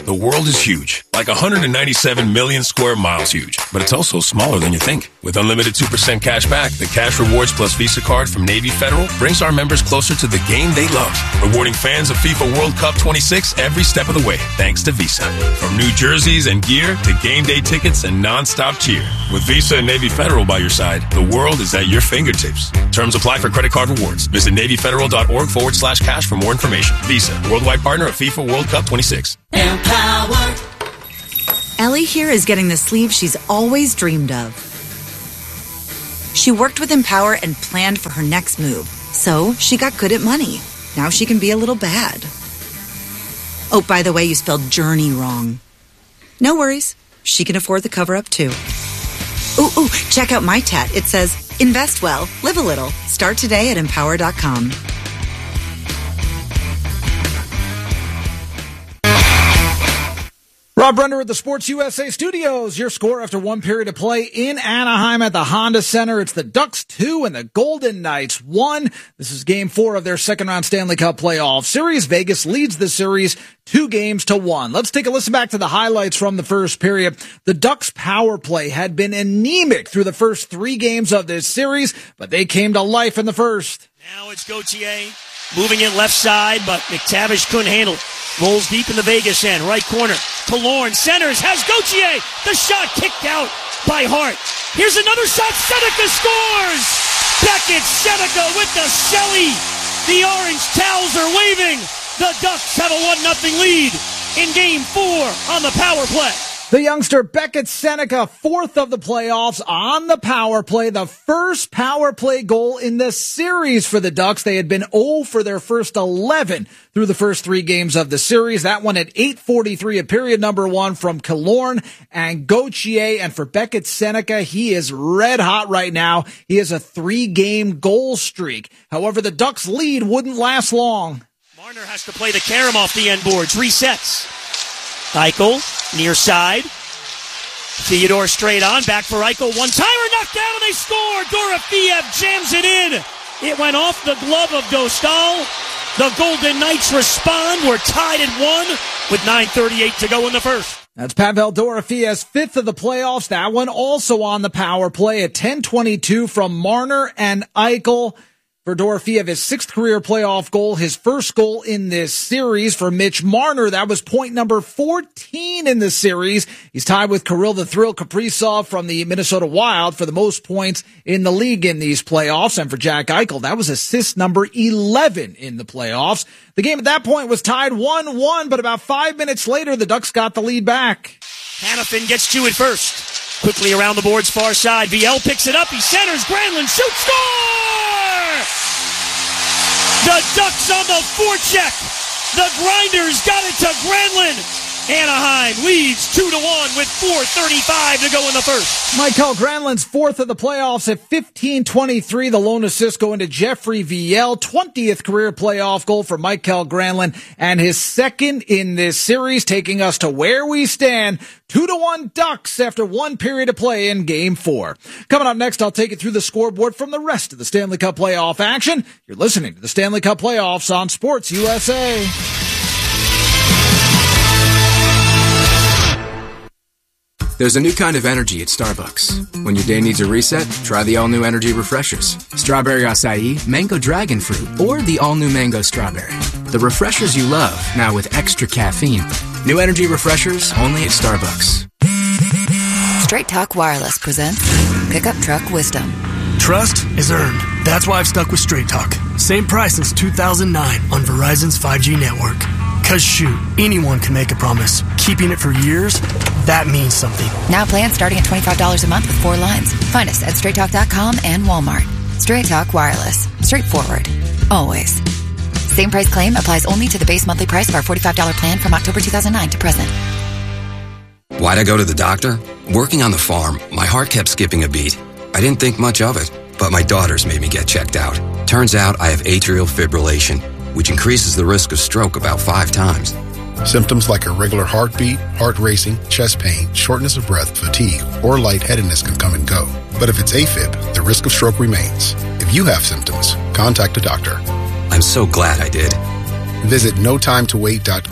The world is huge, like 197 million square miles huge, but it's also smaller than you think. With unlimited 2% cash back, the Cash Rewards Plus Visa card from Navy Federal brings our members closer to the game they love, rewarding fans of FIFA World Cup 26 every step of the way, thanks to Visa. From new jerseys and gear to game day tickets and non-stop cheer. With Visa and Navy Federal by your side, the world is at your fingertips. Terms apply for credit card rewards. Visit NavyFederal.org/cash for more information. Visa, worldwide partner of FIFA World Cup 26. Empower. Ellie here is getting the sleeve she's always dreamed of. She worked with Empower and planned for her next move, so she got good at money. Now she can be a little bad. Oh, by the way, you spelled journey wrong. No worries. She can afford the cover-up, too. Ooh, check out my tat. It says, invest well, live a little. Start today at Empower.com. Rob Brenner at the Sports USA Studios. Your score after one period of play in Anaheim at the Honda Center. It's the Ducks 2 and the Golden Knights 1. This is Game 4 of their second-round Stanley Cup playoff series. Vegas leads the series 2-1. Let's take a listen back to the highlights from the first period. The Ducks' power play had been anemic through the first 3 games of this series, but they came to life in the first. Now it's Gauthier moving it left side, but McTavish couldn't handle it. Rolls deep in the Vegas end, right corner. Killorn centers, has Gauthier. The shot kicked out by Hart. Here's another shot. Seneca scores. Beckett, Seneca with the celly. The orange towels are waving. The Ducks have a 1-0 lead in Game 4 on the power play. The youngster Beckett Seneca, 4th of the playoffs on the power play, the first power play goal in the series for the Ducks. They had been 0 for their first 11 through the first 3 games of the series. That one at 8:43 of period number 1 from Killorn and Gauthier. And for Beckett Seneca, he is red hot right now. He has a 3-game goal streak. However, the Ducks' lead wouldn't last long. Marner has to play the carom off the end boards. Resets. Eichel, near side. Theodore straight on, back for Eichel. One-timer knocked down and they score! Dorofeev jams it in! It went off the glove of Dostal. The Golden Knights respond. We're tied at 1 with 9:38 to go in the first. That's Pavel Dorofiev's 5th of the playoffs. That one also on the power play at 10:22 from Marner and Eichel. For Dorofeev, his 6th career playoff goal, his first goal in this series. For Mitch Marner, that was point number 14 in the series. He's tied with Kirill the Thrill Kaprizov from the Minnesota Wild for the most points in the league in these playoffs. And for Jack Eichel, that was assist number 11 in the playoffs. The game at that point was tied 1-1, but about 5 minutes later, the Ducks got the lead back. Hanifin gets to it first. Quickly around the boards, far side. VL picks it up. He centers. Granlund shoots. Score! The Ducks on the forecheck. The Grinders got it to Granlund. Anaheim leads 2-1 with 4:35 to go in the first. Mikael Granlund's 4th of the playoffs at 15:23. The lone assist going to Jeffrey VL. 20th career playoff goal for Mikael Granlund and his 2nd in this series, taking us to where we stand. 2-1 Ducks after 1 period of play in Game 4. Coming up next, I'll take you through the scoreboard from the rest of the Stanley Cup playoff action. You're listening to the Stanley Cup playoffs on Sports USA. There's a new kind of energy at Starbucks. When your day needs a reset, try the all-new Energy Refreshers. Strawberry acai, mango dragon fruit, or the all-new mango strawberry. The refreshers you love, now with extra caffeine. New Energy Refreshers, only at Starbucks. Straight Talk Wireless presents Pickup Truck Wisdom. Trust is earned. That's why I've stuck with Straight Talk. Same price since 2009 on Verizon's 5G network. Cause shoot, anyone can make a promise. Keeping it for years, that means something. Now plans starting at $25 a month with 4 lines. Find us at straighttalk.com and Walmart. Straight Talk Wireless. Straightforward. Always. Same price claim applies only to the base monthly price of our $45 plan from October 2009 to present. Why'd I go to the doctor? Working on the farm, my heart kept skipping a beat. I didn't think much of it, but my daughters made me get checked out. Turns out I have atrial fibrillation, which increases the risk of stroke about 5 times. Symptoms like irregular heartbeat, heart racing, chest pain, shortness of breath, fatigue, or lightheadedness can come and go. But if it's AFib, the risk of stroke remains. If you have symptoms, contact a doctor. I'm so glad I did. Visit notimetowait.com.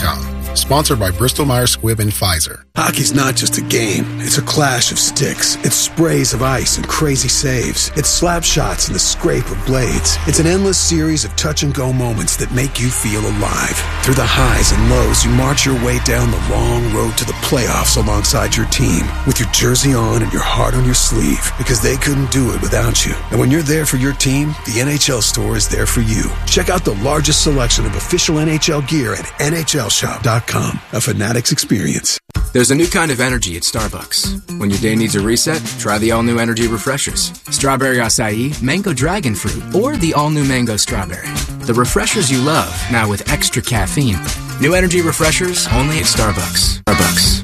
Sponsored by Bristol-Myers Squibb and Pfizer. Hockey's not just a game. It's a clash of sticks. It's sprays of ice and crazy saves. It's slap shots and the scrape of blades. It's an endless series of touch-and-go moments that make you feel alive. Through the highs and lows, you march your way down the long road to the playoffs alongside your team, with your jersey on and your heart on your sleeve, because they couldn't do it without you. And when you're there for your team, the NHL Store is there for you. Check out the largest selection of official NHL gear at NHLShop.com. A Fanatics experience. There's a new kind of energy at Starbucks. When your day needs a reset, try the all-new energy refreshers. Strawberry acai, mango dragon fruit, or the all-new mango strawberry. The refreshers you love, now with extra caffeine. New energy refreshers, only at Starbucks. Starbucks.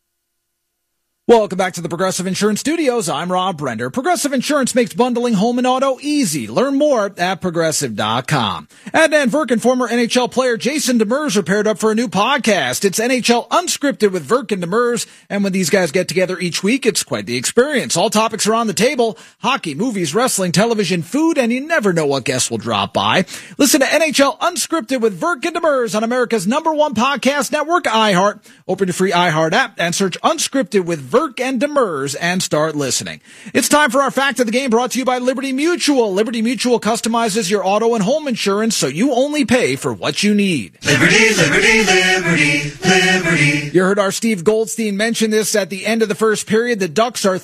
Welcome back to the Progressive Insurance Studios. I'm Rob Brender. Progressive Insurance makes bundling home and auto easy. Learn more at Progressive.com. And Dan Verk and former NHL player Jason Demers are paired up for a new podcast. It's NHL Unscripted with Verk and Demers. And when these guys get together each week, it's quite the experience. All topics are on the table. Hockey, movies, wrestling, television, food, and you never know what guests will drop by. Listen to NHL Unscripted with Verk and Demers on America's #1 podcast network, iHeart. Open your free iHeart app and search Unscripted with Verk and Demers and start listening. It's time for our Fact of the Game, brought to you by Liberty Mutual. Liberty Mutual customizes your auto and home insurance so you only pay for what you need. Liberty, liberty, liberty, liberty. You heard our Steve Goldstein mention this at the end of the first period. The Ducks are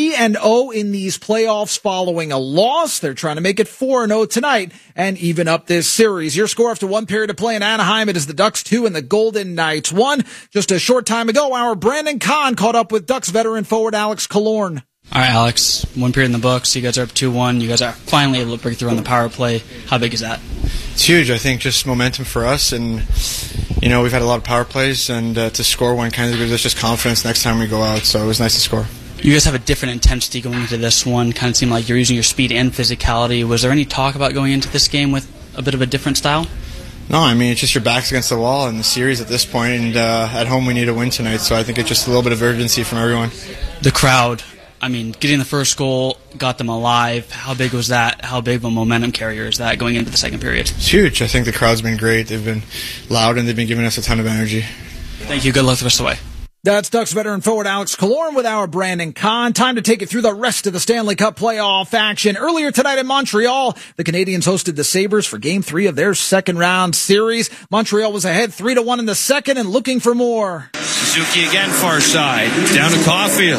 3-0 in these playoffs following a loss. They're trying to make it 4-0 tonight and even up this series. Your score after one period of play in Anaheim, it is the Ducks 2 and the Golden Knights 1. Just a short time ago, our Brandon Kahn caught up with Ducks veteran forward Alex Killorn. All right, Alex, one period in the books. You guys are up 2-1. You guys are finally able to break through on the power play. How big is that? It's huge. I think just momentum for us. And, you know, we've had a lot of power plays, and to score one kind of gives us just confidence next time we go out. So it was nice to score. You guys have a different intensity going into this one. Kind of seemed like you're using your speed and physicality. Was there any talk about going into this game with a bit of a different style? No, I mean, it's just your back's against the wall in the series at this point, and at home we need a win tonight, so I think it's just a little bit of urgency from everyone. The crowd, I mean, getting the first goal got them alive. How big was that? How big of a momentum carrier is that going into the second period? It's huge. I think the crowd's been great. They've been loud, and they've been giving us a ton of energy. Thank you. Good luck the rest of the way. That's Ducks veteran forward Alex Killorn with our Brandon Kahn. Time to take it through the rest of the Stanley Cup playoff action. Earlier tonight in Montreal, the Canadiens hosted the Sabres for Game 3 of their second round series. Montreal was ahead 3-1 in the second and looking for more. Suzuki again far side, down to Caulfield.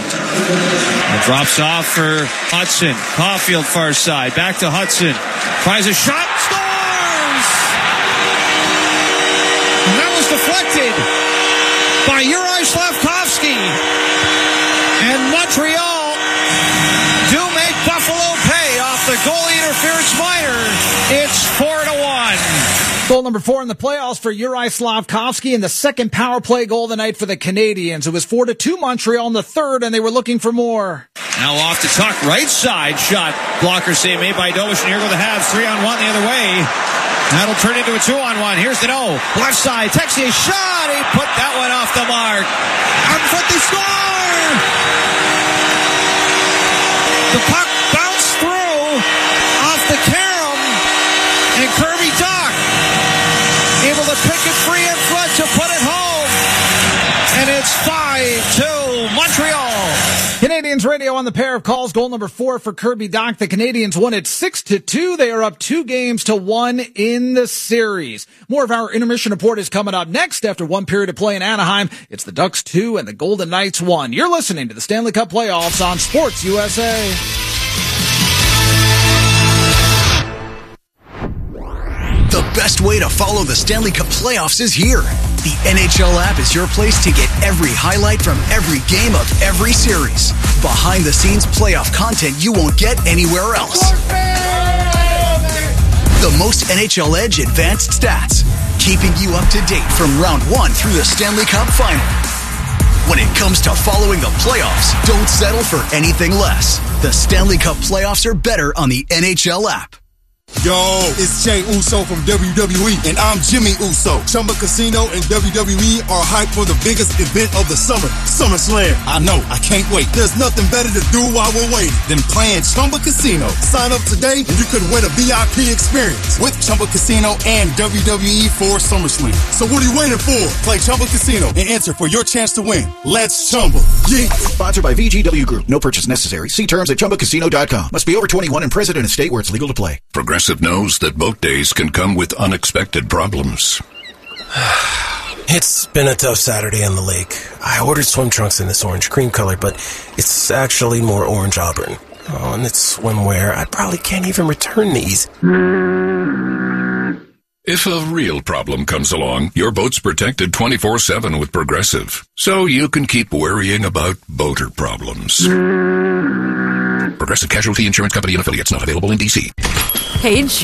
It drops off for Hudson. Caulfield far side, back to Hudson. Tries a shot, scores! And that was deflected by Juraj Slafkovsky. And Montreal do make Buffalo pay off the goalie interference minor. It's 4-1. Goal number 4 in the playoffs for Juraj Slafkovsky, and the second power play goal of the night for the Canadiens. It was 4-2 Montreal in the third, and they were looking for more. Now off to Tuck, right side shot. Blocker save made by Dovish, and here go the Habs. 3-on-1 the other way. That'll turn into a 2-on-1. Here's the no. Left side, Texier shot. He put that one off the mark. On foot, they score! The puck bounced through off the carom, and Kirby Dach able to pick it free in front to put it home. And it's 5-2 Montreal. Canadiens radio on the pair of calls. Goal number 4 for Kirby Dach. The Canadiens won it 6-2. They are up 2-1 in the series. More of our intermission report is coming up next after one period of play in Anaheim. It's the Ducks 2 and the Golden Knights 1. You're listening to the Stanley Cup playoffs on Sports USA. The best way to follow the Stanley Cup playoffs is here. The NHL app is your place to get every highlight from every game of every series. Behind-the-scenes playoff content you won't get anywhere else. The most NHL Edge advanced stats, keeping you up to date from round 1 through the Stanley Cup final. When it comes to following the playoffs, don't settle for anything less. The Stanley Cup playoffs are better on the NHL app. Yo, it's Jey Uso from WWE, and I'm Jimmy Uso. Chumba Casino and WWE are hyped for the biggest event of the summer, SummerSlam. I know, I can't wait. There's nothing better to do while we're waiting than playing Chumba Casino. Sign up today and you could win a VIP experience with Chumba Casino and WWE for SummerSlam. So what are you waiting for? Play Chumba Casino and enter for your chance to win. Let's Chumba. Yeah. Sponsored by VGW Group. No purchase necessary. See terms at ChumbaCasino.com. Must be over 21 and present in a state where it's legal to play. Progressive knows that boat days can come with unexpected problems. It's been a tough Saturday on the lake. I ordered swim trunks in this orange cream color, but it's actually more orange auburn. Oh, and it's swimwear. I probably can't even return these. If a real problem comes along, your boat's protected 24/7 with Progressive, so you can keep worrying about boater problems. Progressive Casualty Insurance Company and affiliates, not available in D.C. Hey, enjoy